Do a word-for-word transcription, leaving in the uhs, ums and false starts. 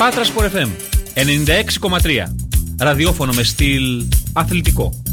Πάτρα Sport εφ εμ ενενήντα έξι κόμμα τρία. Ραδιόφωνο με στυλ αθλητικό.